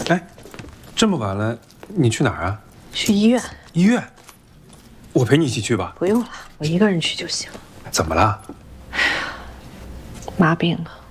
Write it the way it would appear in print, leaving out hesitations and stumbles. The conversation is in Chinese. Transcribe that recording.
哎，这么晚了，你去哪儿啊？ 去医院。 医院？我陪你一起去吧。 不用了，我一个人去就行。 怎么了？ 妈病了。